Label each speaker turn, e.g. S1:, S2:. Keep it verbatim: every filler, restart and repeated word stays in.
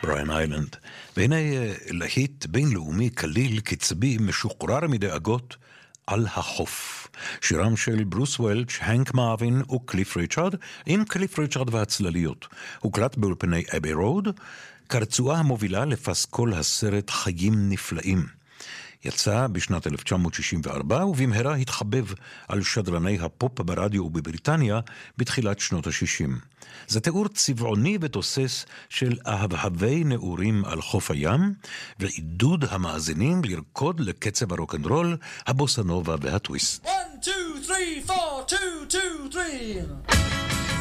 S1: בריין איילנד. והנה להיט בינלאומי כליל קצבי משוחרר מדאגות על החוף. שירם של ברוס וולץ', הנק מרווין וקליף ריצ'רד, עם קליף ריצ'רד והצלליות. הוקלט באולפני אבי רוד, כרצועה המובילה לפסקול הסרט חיים נפלאים. יצא בשנת אלף תשע מאות שישים וארבע, ובמהרה התחבב על שדרני הפופ ברדיו ובבריטניה בתחילת שנות ה-שישים. זה תיאור צבעוני ותוסס של אהבהבי נעורים על חוף הים, ועידוד המאזינים לרקוד לקצב הרוקנרול, הבוסנובה והטוויסט.
S2: one, two, three, four, two, two, three.